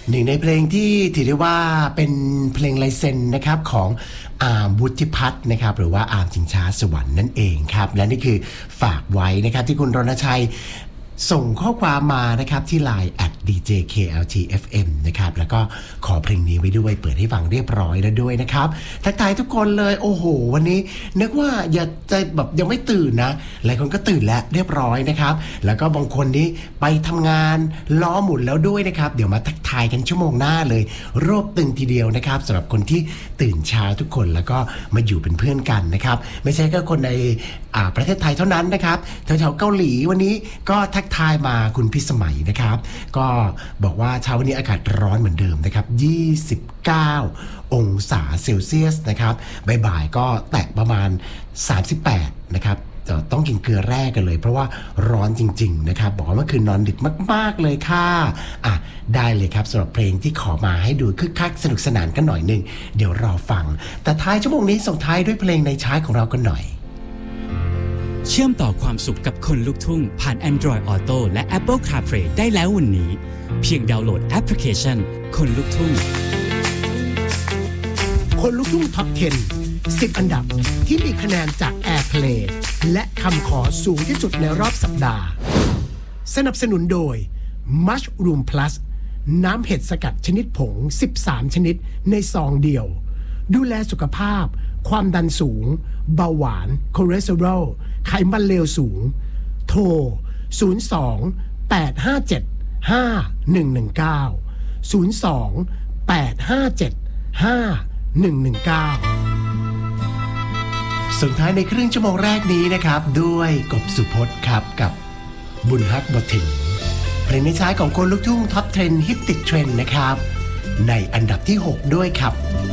หนึ่งในเพลงที่ถือได้ว่าเป็นเพลงลายเซ็นนะครับของอาร์มวุฒิพัฒน์นะครับหรือว่าอาร์มชิงช้าสวรรค์นั่นเองครับและนี่คือฝากไว้นะครับที่คุณรณชัยส่งข้อความมานะครับที่ LINE @djkltfm นะครับแล้วก็ขอเพลงนี้ไว้ด้วยเปิดให้ฟังเรียบร้อยแล้วด้วยนะครับทักทายทุกคนเลยโอ้โหวันนี้นึกว่าอยากจะแบบยังไม่ตื่นนะหลายคนก็ตื่นแล้วเรียบร้อยนะครับแล้วก็บางคนนี้ไปทำงานล้อหมุนแล้วด้วยนะครับเดี๋ยวมาทักทายกันชั่วโมงหน้าเลยรวบตึงทีเดียวนะครับสำหรับคนที่ตื่นเช้าทุกคนแล้วก็มาอยู่เป็นเพื่อนกันนะครับไม่ใช่แค่คนในประเทศไทยเท่านั้นนะครับแถวๆเกาหลีวันนี้ก็ทักทายมาคุณพิสมัยนะครับก็บอกว่าเช้าวันนี้อากาศร้อนเหมือนเดิมนะครับ29องศาเซลเซียสนะครับบ่ายๆก็แตะประมาณ38นะครับต้องกินเกลือแร่กันเลยเพราะว่าร้อนจริงๆนะครับบอกว่าเมื่อคืนนอนดึกมากๆเลยค่ะได้เลยครับสำหรับเพลงที่ขอมาให้ดูคึกคักสนุกสนานกันหน่อยนึงเดี๋ยวรอฟังแต่ท้ายชั่วโมงนี้ส่งท้ายด้วยเพลงในชาร์ตของเรากันหน่อยเชื่อมต่อความสุขกับคนลุกทุ่งผ่าน Android Auto และ Apple CarPlay ได้แล้ววันนี้เพียงดาวน์โหลดแอปพลิเคชันคนลุกทุ่งคนลุกทุ่งท็อป 10 10 อันดับที่มีคะแนนจาก Airplay และคำขอสูงที่สุดในรอบสัปดาห์สนับสนุนโดย Mushroom Plus น้ำเห็ดสกัดชนิดผง13ชนิดในซองเดียวดูแลสุขภาพความดันสูงเบาหวานคอเลสเตอรอลไขมันเลวสูงโทร02 857 5119 02 857 5119ส่งท้ายในครึ่งชั่วโมงแรกนี้นะครับด้วยกบสุพจน์ครับกับบุญฮักบ่ถึงเพลงในชาร์ตของคนลุกทุ่งท็อป10ฮิตติดเทรนด์นะครับในอันดับที่6ด้วยครับ